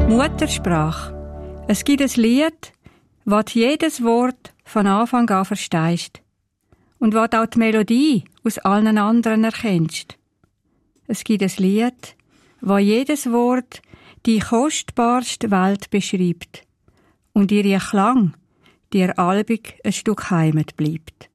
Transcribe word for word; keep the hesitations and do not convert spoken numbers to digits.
Muttersprache. Es gibt ein Lied, wo du jedes Wort von Anfang an verstehst und wo du auch die Melodie aus allen anderen erkennst. Es gibt ein Lied, wo jedes Wort die kostbarste Welt beschreibt und ihr Klang dir albig ein Stück Heimat bleibt.